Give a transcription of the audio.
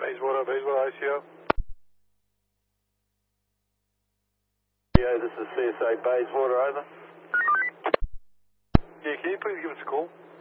Bayswater ICO. Yeah, this is CSA Bayswater, over. Yeah, can you please give us a call?